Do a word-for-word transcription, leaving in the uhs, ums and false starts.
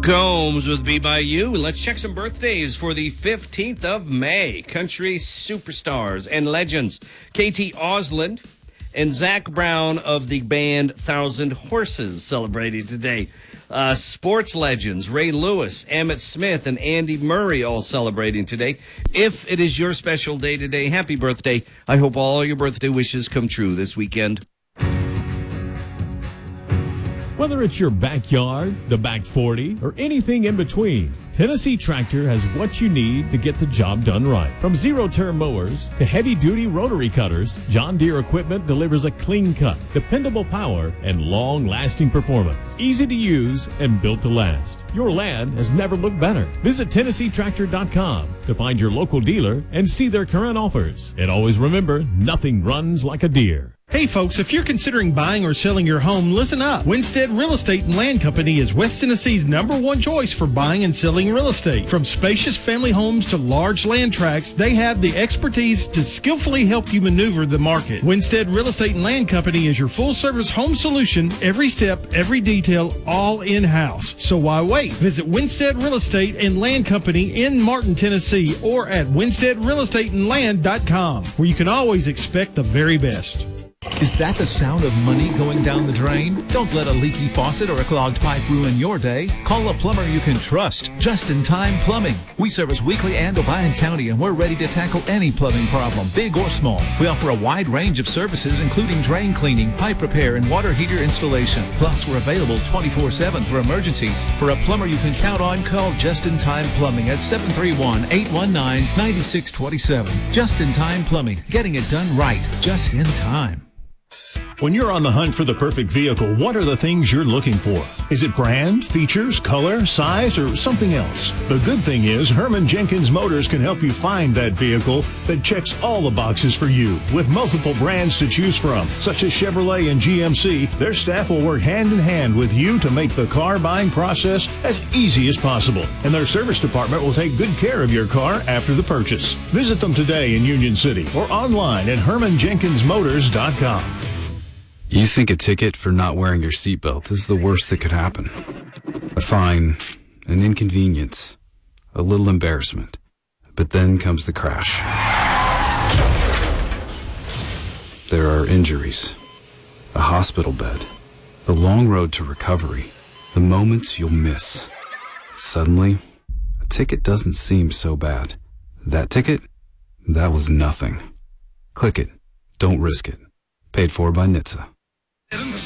Combs with Be By You. Let's check some birthdays for the fifteenth of May. Country superstars and legends. Katie Osland and Zach Brown of the band Thousand Horses celebrating today. Uh, sports legends Ray Lewis, Emmett Smith, and Andy Murray all celebrating today. If it is your special day today, happy birthday. I hope all your birthday wishes come true this weekend. Whether it's your backyard, the back forty, or anything in between, Tennessee Tractor has what you need to get the job done right. From zero-turn mowers to heavy-duty rotary cutters, John Deere equipment delivers a clean cut, dependable power, and long-lasting performance. Easy to use and built to last. Your land has never looked better. Visit Tennessee Tractor dot com to find your local dealer and see their current offers. And always remember, nothing runs like a Deere. Hey folks, if you're considering buying or selling your home, listen up. Winstead Real Estate and Land Company is West Tennessee's number one choice for buying and selling real estate. From spacious family homes to large land tracts, they have the expertise to skillfully help you maneuver the market. Winstead Real Estate and Land Company is your full-service home solution, every step, every detail, all in-house. So why wait? Visit Winstead Real Estate and Land Company in Martin, Tennessee, or at winstead real estate and land dot com, where you can always expect the very best. Is that the sound of money going down the drain? Don't let a leaky faucet or a clogged pipe ruin your day. Call a plumber you can trust. Just in Time Plumbing. We service Weakley and Obion County, and we're ready to tackle any plumbing problem, big or small. We offer a wide range of services, including drain cleaning, pipe repair, and water heater installation. Plus, we're available twenty-four seven for emergencies. For a plumber you can count on, call Just in Time Plumbing at seven three one, eight one nine, nine six two seven. Just in Time Plumbing. Getting it done right. Just in time. When you're on the hunt for the perfect vehicle, what are the things you're looking for? Is it brand, features, color, size, or something else? The good thing is Herman Jenkins Motors can help you find that vehicle that checks all the boxes for you. With multiple brands to choose from, such as Chevrolet and G M C, their staff will work hand in hand with you to make the car buying process as easy as possible. And their service department will take good care of your car after the purchase. Visit them today in Union City or online at herman jenkins motors dot com. You think a ticket for not wearing your seatbelt is the worst that could happen. A fine, an inconvenience, a little embarrassment. But then comes the crash. There are injuries, a hospital bed, the long road to recovery, the moments you'll miss. Suddenly, a ticket doesn't seem so bad. That ticket? That was nothing. Click it. Don't risk it. Paid for by N H T S A.